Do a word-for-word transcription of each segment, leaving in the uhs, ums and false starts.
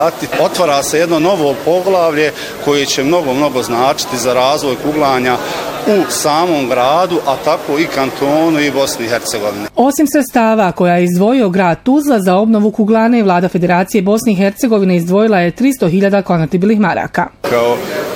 Otvara se jedno novo poglavlje koje će mnogo, mnogo značiti za razvoj kuglanja u samom gradu, a tako i kantonu i Bosni i Hercegovine. Osim sredstava koja je izdvojio grad Tuzla za obnovu kuglane, vlada Federacije Bosne i Hercegovine izdvojila je tristo hiljada konvertibilnih maraka. Kao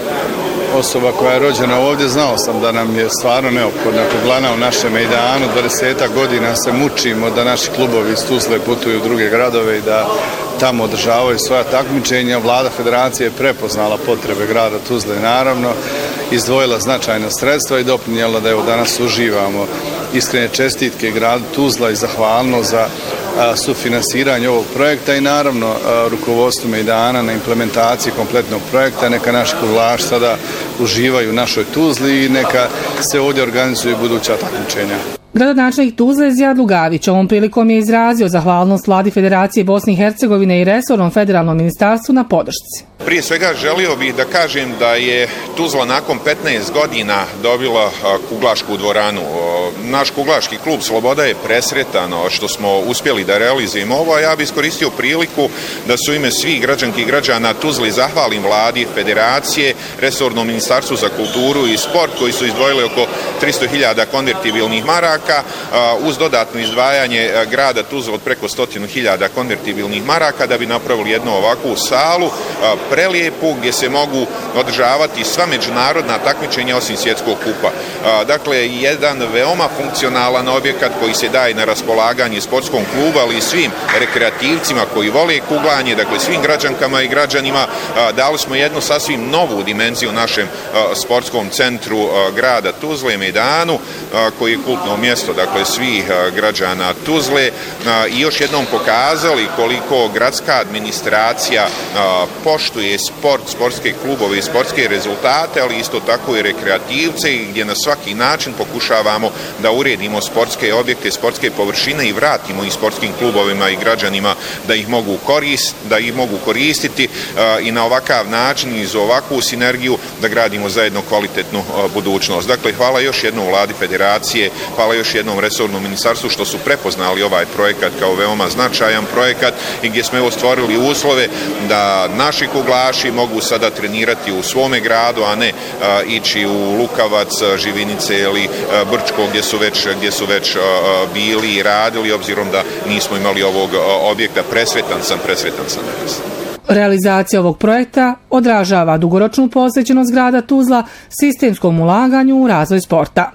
osoba koja je rođena ovdje, znao sam da nam je stvarno neophodna kuglana u našem mejdanu. dvadeset godina se mučimo da naši klubovi iz Tuzle putuju u druge gradove i da tamo održavaju svoja takmičenja. Vlada Federacije je prepoznala potrebe grada Tuzle, naravno, izdvojila značajna sredstva i doprinijela da evo danas uživamo. Iskrene čestitke gradu Tuzla i zahvalno za sufinansiranje ovog projekta i naravno rukovodstvu mejdana na implementaciji kompletnog projekta. Neka naši kuglaši sada uživaju u našoj Tuzli i neka se ovdje organizuju buduća takmičenja. Gradonačelnik Tuzle Zijad Lugavić ovom prilikom je izrazio zahvalnost vladi Federacije Bosne i Hercegovine i resornom federalnom ministarstvu na podršci. Prije svega želio bih da kažem da je Tuzla nakon petnaest godina dobila kuglašku dvoranu. Naš kuglaški klub Sloboda je presretan što smo uspjeli da realizujemo ovo, a ja bih iskoristio priliku da su ime svih građanki i građana Tuzli zahvalim vladi Federacije, resornom ministarstvu za kulturu i sport koji su izdvojili oko tristo hiljada konvertibilnih maraka, uz dodatno izdvajanje grada Tuzla od preko stotinu hiljada konvertibilnih maraka da bi napravili jednu ovakvu salu prelijepu gdje se mogu održavati sva međunarodna takmičenja osim svjetskog kupa. Dakle, jedan veoma funkcionalan objekat koji se daje na raspolaganje sportskom klubu, ali i svim rekreativcima koji vole kuglanje, dakle svim građankama i građanima. Dali smo jednu sasvim novu dimenziju našem sportskom centru grada Tuzle, mejdanu, koji je kultno mjesto, dakle svih građana Tuzle, i još jednom pokazali koliko gradska administracija poštuje sport, sportske klubove i sportske rezultate, ali isto tako i rekreativce, gdje na svaki način pokušavamo da uredimo sportske objekte, sportske površine i vratimo ih sportskim klubovima i građanima da ih mogu koristiti, da ih mogu koristiti i na ovakav način i za ovakvu sinergiju da gradimo zajedno kvalitetnu budućnost. Dakle, hvala još jednom vladi Federacije, hvala još jednom resornom ministarstvu što su prepoznali ovaj projekat kao veoma značajan projekat i gdje smo evo stvorili uslove da naši kuglaši mogu sada trenirati u svome gradu, a ne a, ići u Lukavac, Živinice ili a, Brčko gdje su već, gdje su već a, bili i radili, obzirom da nismo imali ovog a, objekta. Presretan sam, presretan sam. Realizacija ovog projekta odražava dugoročnu posvećenost grada Tuzla sistemskom ulaganju u razvoj sporta.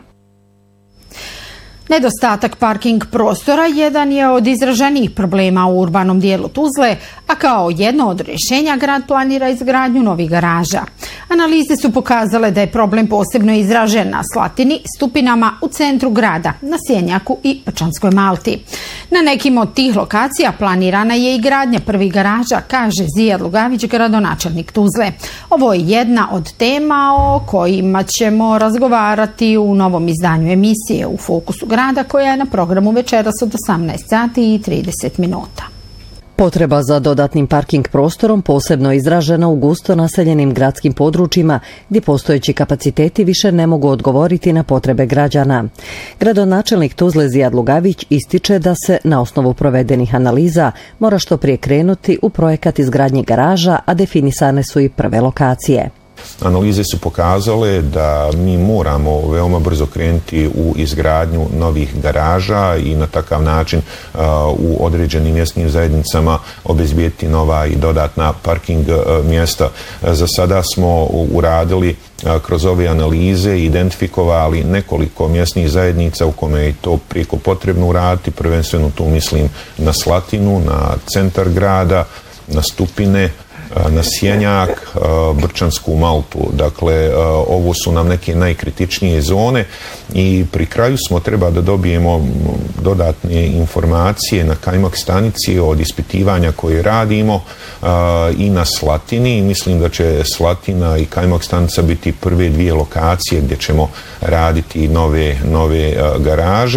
Nedostatak parking prostora jedan je od izraženijih problema u urbanom dijelu Tuzle, a kao jedno od rješenja grad planira izgradnju novih garaža. Analize su pokazale da je problem posebno izražen na Slatini, Stupinama, u centru grada, na Sjenjaku i Pačanskoj Malti. Na nekim od tih lokacija planirana je i gradnja prvih garaža, kaže Zijad Lugavić, gradonačelnik Tuzle. Ovo je jedna od tema o kojima ćemo razgovarati u novom izdanju emisije U fokusu grada, koja je na programu večeras od osamnaest sati i trideset minuta. Potreba za dodatnim parking prostorom posebno izražena u gusto naseljenim gradskim područjima gdje postojeći kapaciteti više ne mogu odgovoriti na potrebe građana. Gradonačelnik Tuzle Zijad Lugavić ističe da se na osnovu provedenih analiza mora što prije krenuti u projekat izgradnje garaža, a definisane su i prve lokacije. Analize su pokazale da mi moramo veoma brzo krenuti u izgradnju novih garaža i na takav način uh, u određenim mjesnim zajednicama obezbijeti nova i dodatna parking uh, mjesta. Uh, za sada smo uradili uh, kroz ove analize i identifikovali nekoliko mjesnih zajednica u kome je to prijeko potrebno uraditi. Prvenstveno tu mislim na Slatinu, na centar grada, na Stupine, na Sjenjak, Brčansku Maltu. Dakle, ovo su nam neke najkritičnije zone i pri kraju smo treba da dobijemo dodatne informacije na kajmak stanici od ispitivanja koje radimo i na Slatini. Mislim da će Slatina i kajmak stanica biti prve dvije lokacije gdje ćemo raditi nove, nove garaže.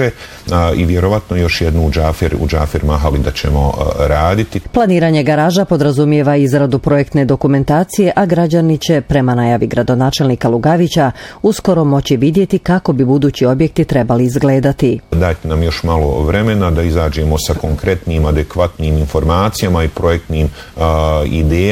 i vjerovatno još jednu u Džafer, u Džafer Mahali da ćemo raditi. Planiranje garaža podrazumijeva izradu projektne dokumentacije, a građani će, prema najavi gradonačelnika Lugavića, uskoro moći vidjeti kako bi budući objekti trebali izgledati. Dajte nam još malo vremena da izađemo sa konkretnim, adekvatnim informacijama i projektnim uh, idejama.